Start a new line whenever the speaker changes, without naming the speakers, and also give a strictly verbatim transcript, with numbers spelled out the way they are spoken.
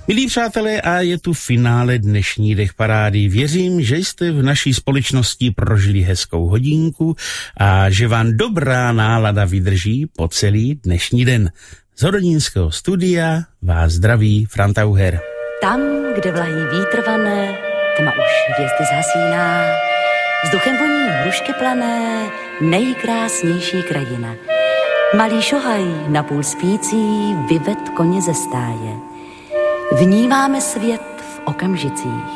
Milí přátelé, a je tu finále dnešní Dech parády. Věřím, že jste v naší společnosti prožili hezkou hodinku a že vám dobrá nálada vydrží po celý dnešní den. Z Hodonínského studia vás zdraví Franta Uher.
Tam, kde vlahý vítr vane, tma už hvězdy zhasíná, vzduchem voní hrušky plané, nejkrásnější krajina. Malý šohaj, napůl spící, vyved koně ze stáje. Vnímáme svět v okamžicích.